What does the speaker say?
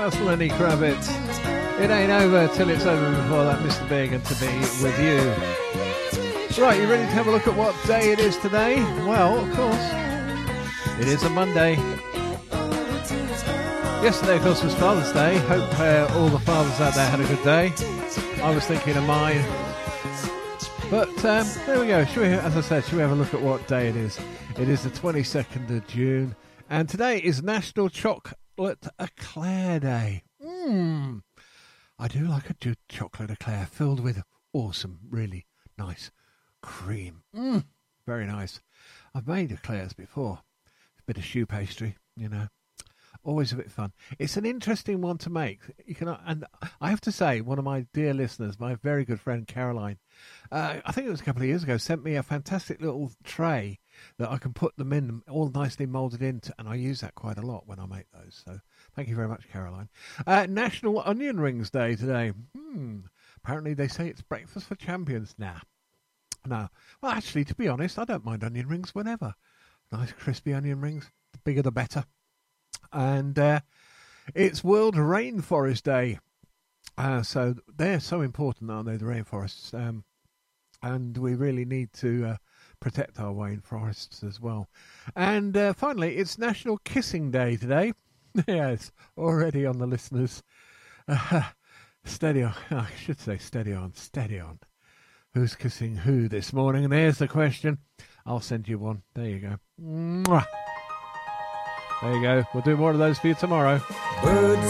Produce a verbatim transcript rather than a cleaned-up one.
That's Lenny Kravitz. It ain't over till it's over. Before that, Mister Big and To Be With You. Right, you ready to have a look at what day it is today? Well, of course, it is a Monday. Yesterday, of course, was Father's Day. Hope uh, all the fathers out there had a good day. I was thinking of mine. But um, there we go. Should we, as I said, should we have a look at what day it is? It is the twenty-second of June. And today is National Chocolate Eclair Day. Mmm. I do like a good chocolate eclair filled with awesome, really nice cream. Mmm. Very nice. I've made eclairs before. A bit of choux pastry, you know. Always a bit fun. It's an interesting one to make. You can, and I have to say, one of my dear listeners, my very good friend Caroline, uh, I think it was a couple of years ago, sent me a fantastic little tray that I can put them in, all nicely moulded into, and I use that quite a lot when I make those. So thank you very much, Caroline. Uh, National Onion Rings Day today. Hmm. Apparently they say it's breakfast for champions. Nah. No. Well, actually, to be honest, I don't mind onion rings whenever. Nice crispy onion rings. The bigger the better. And uh, it's World Rainforest Day. Uh, so they're so important, aren't they, the rainforests? Um, and we really need to uh, protect our rainforests as well. And uh, finally, it's National Kissing Day today. Yes, already on the listeners. Uh, steady on. I should say steady on, steady on. Who's kissing who this morning? And there's the question. I'll send you one. There you go. Mwah. There you go. We'll do more of those for you tomorrow. Birds